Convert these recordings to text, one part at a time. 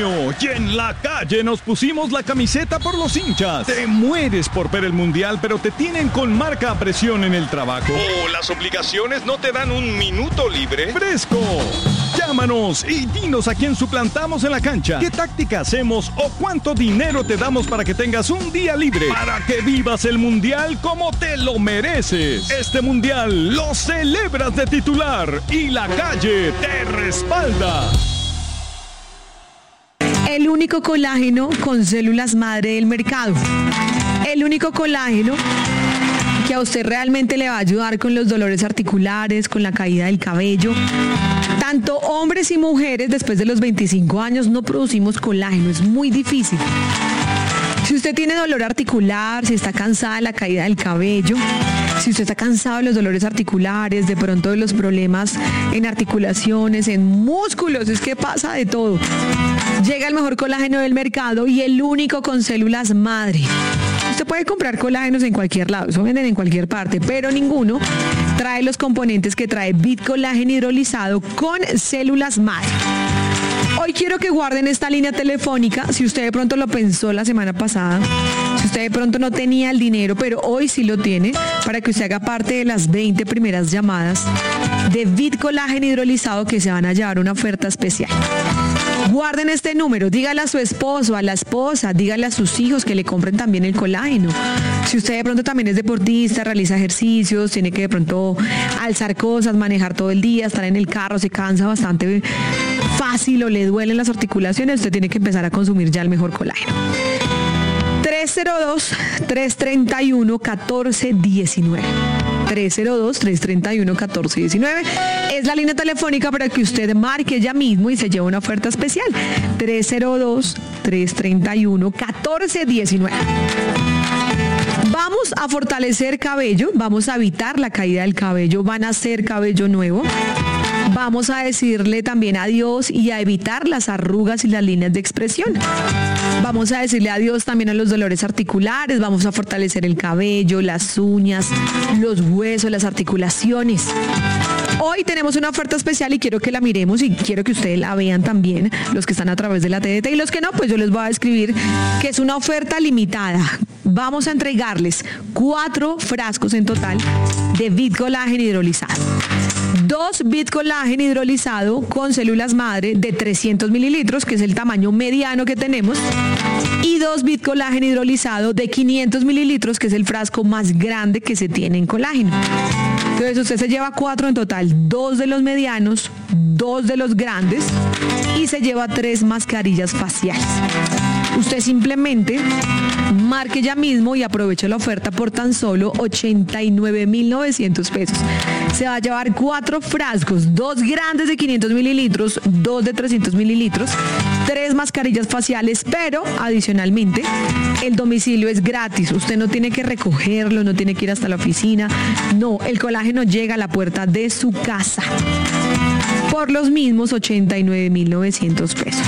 junio y en la calle nos pusimos la camiseta por los hinchas. Te mueres por ver el mundial, pero te tienen con marca a presión en el trabajo. ¿O las obligaciones no te dan un minuto libre? ¡Fresco! Llámanos y dinos a quién suplantamos en la cancha, qué táctica hacemos o cuánto dinero te damos para que tengas un día libre, para que vivas el mundial como te lo mereces. Este mundial lo celebras de titular y la calle te respalda. El único colágeno con células madre del mercado. El único colágeno que a usted realmente le va a ayudar con los dolores articulares, con la caída del cabello. Tanto hombres y mujeres después de los 25 años no producimos colágeno, es muy difícil. Si usted tiene dolor articular, si está cansada de la caída del cabello, si usted está cansado de los dolores articulares, de pronto de los problemas en articulaciones, en músculos, es que pasa de todo. Llega el mejor colágeno del mercado y el único con células madre. Usted puede comprar colágenos en cualquier lado, eso venden en cualquier parte, pero ninguno trae los componentes que trae Bitcolágeno hidrolizado con células madre. Hoy quiero que guarden esta línea telefónica, si usted de pronto lo pensó la semana pasada, si usted de pronto no tenía el dinero, pero hoy sí lo tiene, para que usted haga parte de las 20 primeras llamadas de Bitcolágeno hidrolizado que se van a llevar una oferta especial. Guarden este número, dígale a su esposo, a la esposa, dígale a sus hijos que le compren también el colágeno. Si usted de pronto también es deportista, realiza ejercicios, tiene que de pronto alzar cosas, manejar todo el día, estar en el carro, se cansa bastante fácil o le duelen las articulaciones, usted tiene que empezar a consumir ya el mejor colágeno. 302-331-1419. 302-331-1419 es la línea telefónica para que usted marque ya mismo y se lleve una oferta especial. 302-331-1419. Vamos a fortalecer cabello, vamos a evitar la caída del cabello, van a hacer cabello nuevo. Vamos a decirle también adiós y a evitar las arrugas y las líneas de expresión. Vamos a decirle adiós también a los dolores articulares, vamos a fortalecer el cabello, las uñas, los huesos, las articulaciones. Hoy tenemos una oferta especial y quiero que la miremos y quiero que ustedes la vean también, los que están a través de la TDT y los que no, pues yo les voy a describir que es una oferta limitada. Vamos a entregarles 4 frascos en total de Bitcolágeno hidrolizado. 2 Bitcolágeno hidrolizado con células madre de 300 mililitros, que es el tamaño mediano que tenemos, y 2 Bitcolágeno hidrolizado de 500 mililitros, que es el frasco más grande que se tiene en colágeno. Entonces usted se lleva 4 en total, 2 de los medianos, 2 de los grandes y se lleva 3 mascarillas faciales. Usted simplemente marque ya mismo y aproveche la oferta por tan solo 89,900 pesos. Se va a llevar 4 frascos, 2 grandes de 500 mililitros, 2 de 300 mililitros, 3 mascarillas faciales, pero adicionalmente el domicilio es gratis. Usted no tiene que recogerlo, no tiene que ir hasta la oficina. No, el colágeno llega a la puerta de su casa por los mismos 89,900 pesos.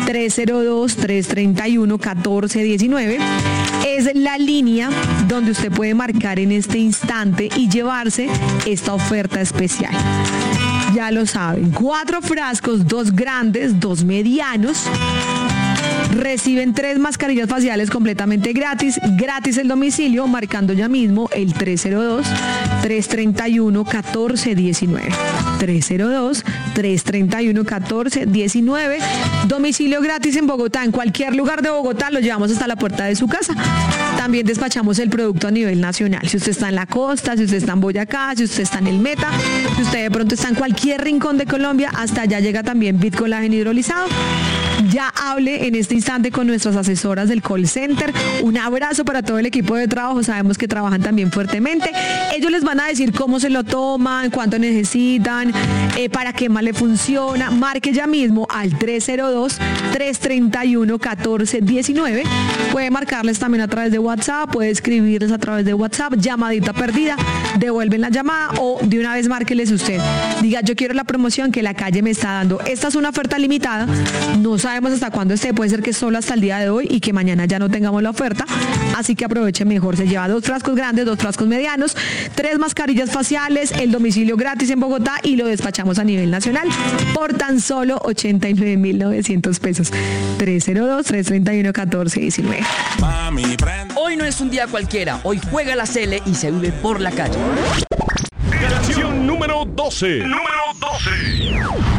302-331-1419 es la línea donde usted puede marcar en este instante y llevarse esta oferta especial. Ya lo saben, 4 frascos, 2 grandes, 2 medianos. Reciben 3 mascarillas faciales completamente gratis el domicilio, marcando ya mismo el 302-331-1419. 302-331-1419. Domicilio gratis en Bogotá, en cualquier lugar de Bogotá, lo llevamos hasta la puerta de su casa. También despachamos el producto a nivel nacional. Si usted está en la costa, si usted está en Boyacá, si usted está en el Meta, si usted de pronto está en cualquier rincón de Colombia, hasta allá llega también Bitcolágeno hidrolizado. Ya hable en este instante con nuestras asesoras del call center. Un abrazo para todo el equipo de trabajo. Sabemos que trabajan también fuertemente. Ellos les van a decir cómo se lo toman, cuánto necesitan, para qué más le funciona. Marque ya mismo al 302-331-1419. Puede marcarles también a través de WhatsApp, puede escribirles a través de WhatsApp, llamadita perdida, devuelven la llamada o de una vez márqueles usted. Diga, yo quiero la promoción que la calle me está dando. Esta es una oferta limitada. No sabemos sabemos hasta cuándo esté, puede ser que solo hasta el día de hoy y que mañana ya no tengamos la oferta, así que aproveche mejor. Se lleva 2 frascos grandes, 2 frascos medianos, 3 mascarillas faciales, el domicilio gratis en Bogotá y lo despachamos a nivel nacional por tan solo 89.900 pesos. 302-331-1419. Hoy no es un día cualquiera, hoy juega la Sele y se vive por la calle. Canción número 12.